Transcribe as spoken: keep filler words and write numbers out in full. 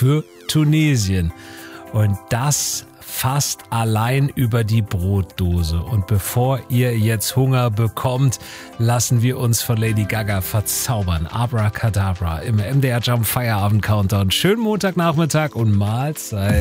für Tunesien. Und das fast allein über die Brotdose. Und bevor ihr jetzt Hunger bekommt, lassen wir uns von Lady Gaga verzaubern. Abracadabra im M D R Jump Feierabend Countdown. Schönen Montagnachmittag und Mahlzeit.